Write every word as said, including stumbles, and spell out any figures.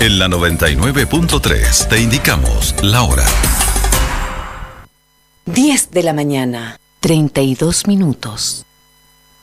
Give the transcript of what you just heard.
En la noventa y nueve punto tres te indicamos la hora. diez de la mañana, treinta y dos minutos.